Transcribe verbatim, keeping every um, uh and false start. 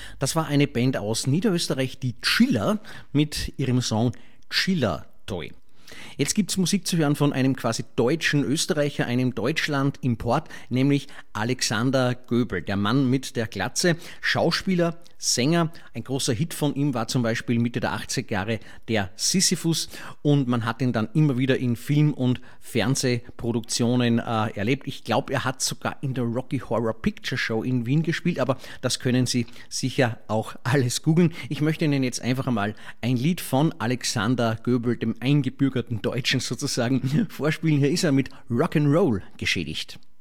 Das war eine Band aus Niederösterreich, die Chiller, mit ihrem Song Chiller Toy. Jetzt gibt es Musik zu hören von einem quasi deutschen Österreicher, einem Deutschland-Import, nämlich Alexander Göbel, der Mann mit der Glatze, Schauspieler, Sänger. Ein großer Hit von ihm war zum Beispiel Mitte der achtziger Jahre der Sisyphus und man hat ihn dann immer wieder in Film- und Fernsehproduktionen äh, erlebt. Ich glaube, er hat sogar in der Rocky Horror Picture Show in Wien gespielt, aber das können Sie sicher auch alles googeln. Ich möchte Ihnen jetzt einfach einmal ein Lied von Alexander Göbel, dem eingebürgerten Deutschen sozusagen, vorspielen. Hier ist er mit Rock'n'Roll geschädigt.